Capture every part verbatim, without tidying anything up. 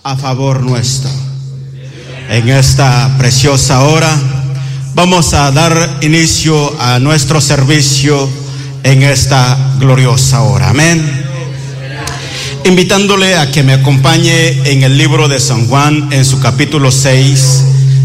a favor nuestro. En esta preciosa hora vamos a dar inicio a nuestro servicio en esta gloriosa hora. Amén. Invitándole a que me acompañe en el libro de San Juan en su capítulo seis,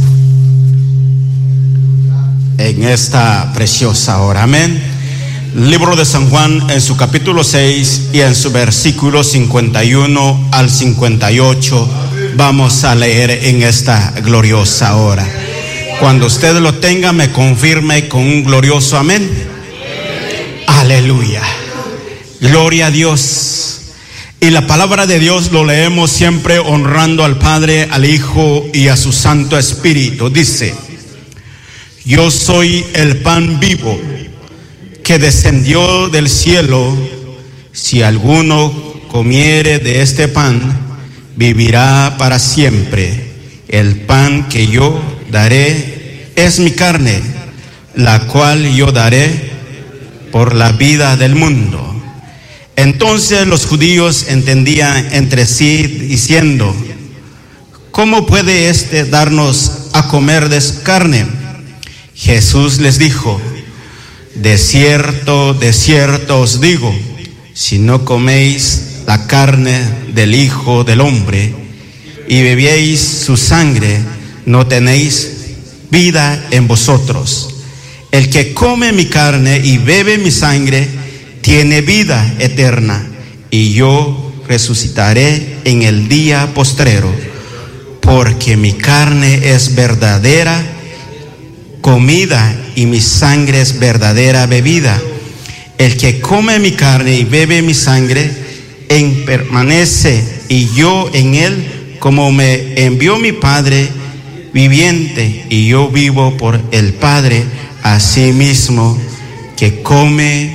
en esta preciosa hora. Amén. Libro de San Juan en su capítulo seis y en su versículo cincuenta y uno al cincuenta y ocho vamos a leer en esta gloriosa hora. Cuando usted lo tenga, me confirme con un glorioso amén. Aleluya. Gloria a Dios. Y la palabra de Dios lo leemos siempre honrando al Padre, al Hijo y a su Santo Espíritu. Dice: yo soy el pan vivo que descendió del cielo. Si alguno comiere de este pan, vivirá para siempre. El pan que yo daré es mi carne, la cual yo daré por la vida del mundo. Entonces los judíos entendían entre sí, diciendo: ¿cómo puede éste darnos a comer de su carne? Jesús les dijo: de cierto, de cierto os digo, si no coméis la carne del Hijo del Hombre y bebéis su sangre, no tenéis vida en vosotros. El que come mi carne y bebe mi sangre tiene vida eterna, y yo resucitaré en el día postrero, porque mi carne es verdadera comida y mi sangre es verdadera bebida. El que come mi carne y bebe mi sangre en permanece y yo en él, como me envió mi Padre viviente y yo vivo por el Padre. Asimismo que come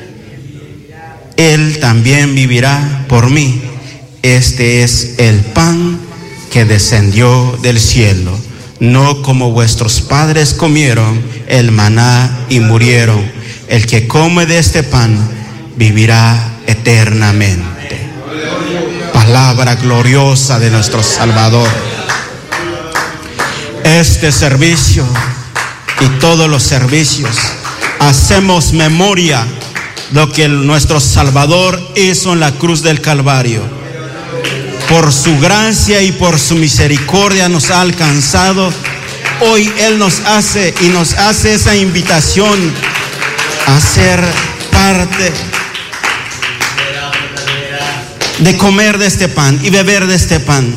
él también vivirá por mí. Este es el pan que descendió del cielo, no como vuestros padres comieron el maná y murieron. El que come de este pan vivirá eternamente. Palabra gloriosa de nuestro Salvador. Este servicio y todos los servicios hacemos memoria de lo que nuestro Salvador hizo en la cruz del Calvario. Por su gracia y por su misericordia nos ha alcanzado. Hoy Él nos hace y nos hace esa invitación a ser parte de comer de este pan y beber de este pan.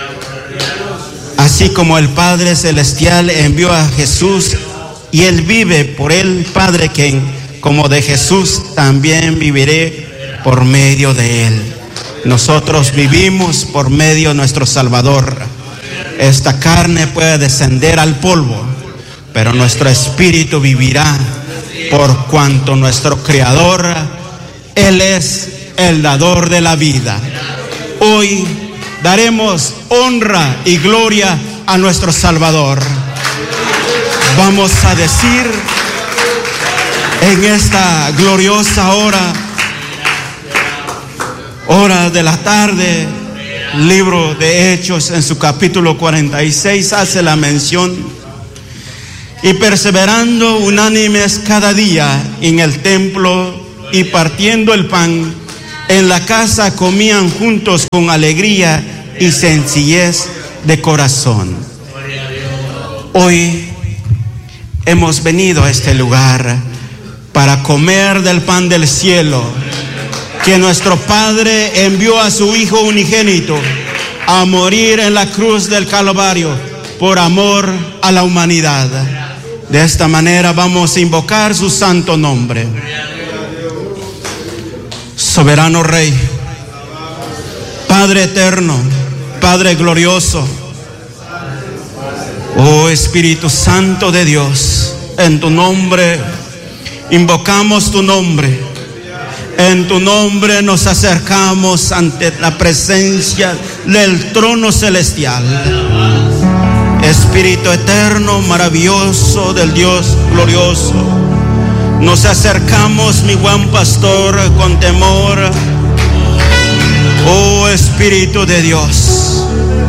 Así como el Padre Celestial envió a Jesús y Él vive por el Padre, que como de Jesús también viviré por medio de Él. Nosotros vivimos por medio de nuestro Salvador. Esta carne puede descender al polvo, pero nuestro espíritu vivirá, por cuanto nuestro Creador, Él es el dador de la vida. Hoy daremos honra y gloria a nuestro Salvador. Vamos a decir en esta gloriosa hora, hora de la tarde, libro de Hechos en su capítulo cuarenta y seis hace la mención: y perseverando unánimes cada día en el templo y partiendo el pan, en la casa comían juntos con alegría y sencillez de corazón. Hoy hemos venido a este lugar para comer del pan del cielo, que nuestro Padre envió a su Hijo unigénito a morir en la cruz del Calvario por amor a la humanidad. De esta manera vamos a invocar su santo nombre. Soberano Rey, Padre eterno, Padre glorioso, oh Espíritu Santo de Dios, en tu nombre invocamos tu nombre. En tu nombre nos acercamos ante la presencia del trono celestial. Espíritu eterno, maravilloso del Dios glorioso, nos acercamos, mi buen pastor, con temor. Oh Espíritu de Dios,